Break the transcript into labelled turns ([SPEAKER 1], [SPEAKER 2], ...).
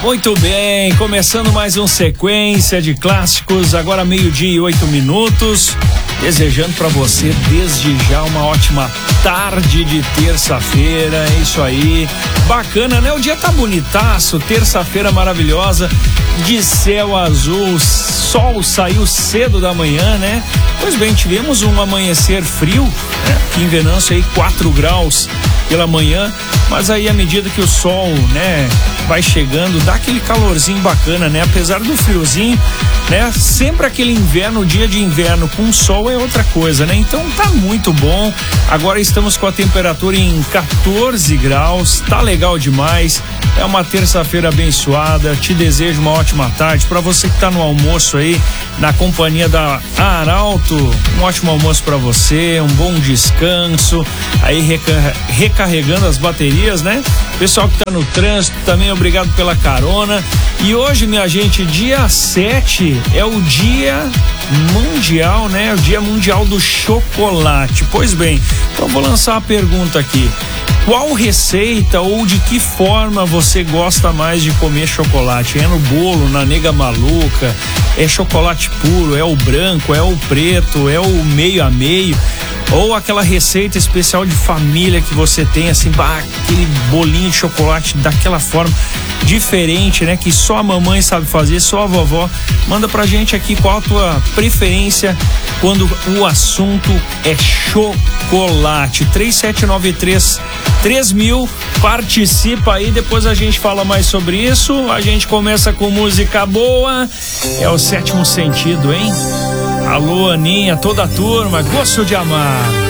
[SPEAKER 1] Muito bem, começando mais uma sequência de clássicos, agora 12:08. Desejando para você desde já uma ótima tarde de terça-feira, é isso aí. Bacana, né? O dia tá bonitaço, terça-feira maravilhosa, de céu azul, sol saiu cedo da manhã, né? Pois bem, tivemos um amanhecer frio, né? Aqui em Venâncio aí 4 graus pela manhã, mas aí à medida que o sol, né, vai chegando, dá aquele calorzinho bacana, né? Apesar do friozinho, né? Sempre aquele inverno, dia de inverno com sol é outra coisa, né? Então tá muito bom. Agora estamos com a temperatura em 14 graus, tá legal demais. É uma terça-feira abençoada. Te desejo uma ótima tarde. Para você que tá no almoço aí, na companhia da Arauto, um ótimo almoço para você, um bom descanso. Aí recarregando as baterias, né? Pessoal que tá no trânsito também, obrigado pela carona. E hoje, minha gente, dia 7 é o dia mundial, né? O dia mundial do chocolate. Pois bem, então vou lançar uma pergunta aqui. Qual receita ou de que forma você gosta mais de comer chocolate? É no bolo, na nega maluca? É chocolate puro? É o branco? É o preto? É o meio a meio? Ou aquela receita especial de família que você tem, assim, aquele bolinho de chocolate daquela forma diferente, né? Que só a mamãe sabe fazer, só a vovó. Manda pra gente aqui qual a tua preferência quando o assunto é chocolate. 3793-3000, participa aí, depois a gente fala mais sobre isso. A gente começa com música boa, é o Sétimo Sentido, hein? Alô, Aninha, toda a turma, gosto de amar.